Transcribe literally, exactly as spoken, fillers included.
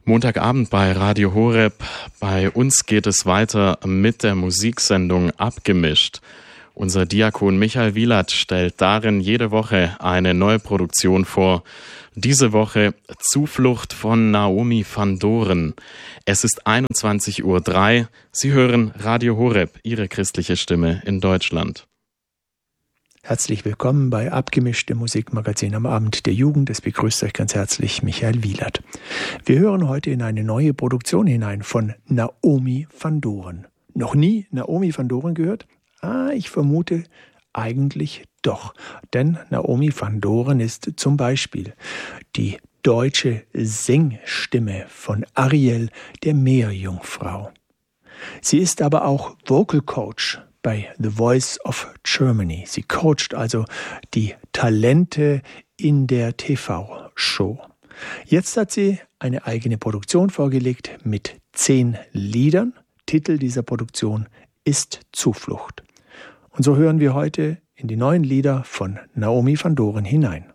Montagabend bei Radio Horeb. Bei uns geht es weiter mit der Musiksendung Abgemischt. Unser Diakon Michael Wielert stellt darin jede Woche eine neue Produktion vor. Diese Woche Zuflucht von Naomi van Doren. Es ist einundzwanzig Uhr drei. Sie hören Radio Horeb, Ihre christliche Stimme in Deutschland. Herzlich willkommen bei Abgemischt, dem Musikmagazin am Abend der Jugend. Es begrüßt euch ganz herzlich Michael Wielert. Wir hören heute in eine neue Produktion hinein von Naomi van Doren. Noch nie Naomi van Doren gehört? Ah, ich vermute eigentlich doch. Denn Naomi van Doren ist zum Beispiel die deutsche Singstimme von Ariel, der Meerjungfrau. Sie ist aber auch Vocal Coach bei The Voice of Germany. Sie coacht also die Talente in der T V-Show. Jetzt hat sie eine eigene Produktion vorgelegt mit zehn Liedern. Titel dieser Produktion ist Zuflucht. Und so hören wir heute in die neuen Lieder von Naomi van Doren hinein.